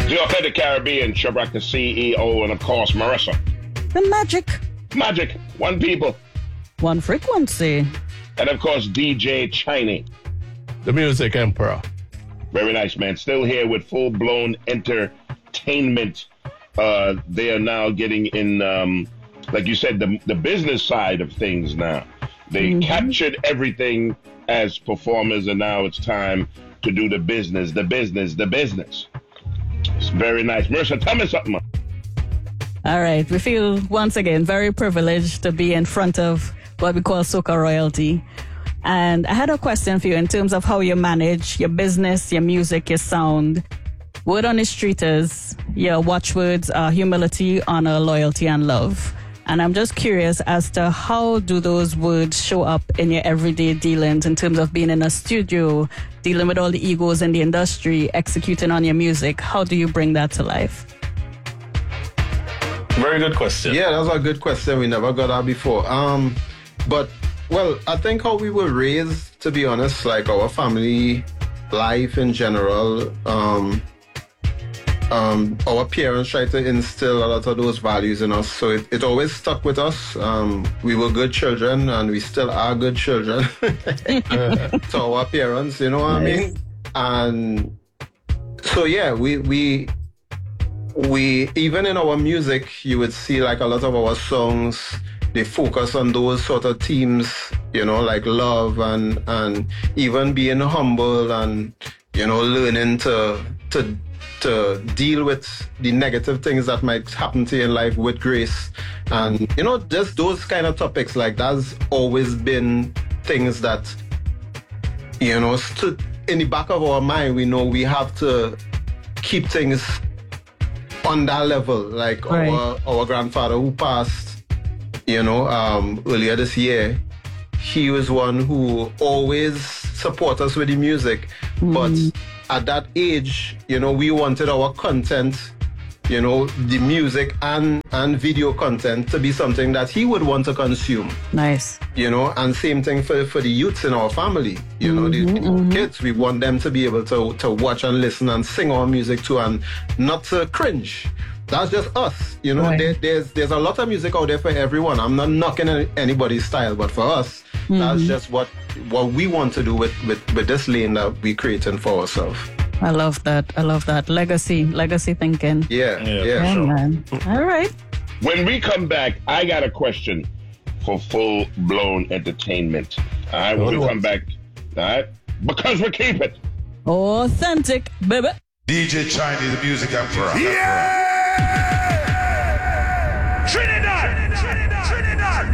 Joe the Caribbean, Shabrak the CEO, and of course Marissa. The magic. Magic, one people. One frequency. And of course DJ Chiney. The music emperor. Very nice, man. Still here with full-blown entertainment. They are now getting in, like you said, the business side of things now. They captured everything as performers, and now it's time to do the business. It's very nice. Marissa, tell me something. All right. We feel, once again, very privileged to be in front of what we call Soca Royalty. And I had a question for you in terms of how you manage your business, your music, your sound. Word on the street is your watchwords are humility, honor, loyalty, and love. And I'm just curious as to how do those words show up in your everyday dealings in terms of being in a studio, dealing with all the egos in the industry, executing on your music. How do you bring that to life? Very good question. Yeah, that's a good question. We never got that before. But, well, I think how we were raised, to be honest, like our family life in general, our parents tried to instill a lot of those values in us. So it always stuck with us. We were good children, and we still are good children to our parents, you know what I mean? And so, yeah, we even in our music, you would see like a lot of our songs, they focus on those sort of themes, you know, like love and even being humble and, you know, learning to deal with the negative things that might happen to you in life with grace. And, you know, just those kind of topics, like that's always been things that, you know, stood in the back of our mind. We know we have to keep things on that level. Like right. our grandfather who passed, you know, earlier this year, he was one who always support us with the music. But at that age, you know, we wanted our content, you know, the music and video content to be something that he would want to consume. Nice. You know, and same thing for the youths in our family. You know, the kids, we want them to be able to watch and listen and sing our music too, and not to cringe. That's just us, you know. Right. There's a lot of music out there for everyone. I'm not knocking anybody's style, but for us, that's just what we want to do with this lane that we creating for ourselves. I love that. Legacy thinking. Yeah, sure. Man. All right. When we come back, I got a question for full-blown entertainment. All right, when we come back, all right, because we keep it authentic, baby. DJ Chiney, the music emperor. Yeah! Trinidad!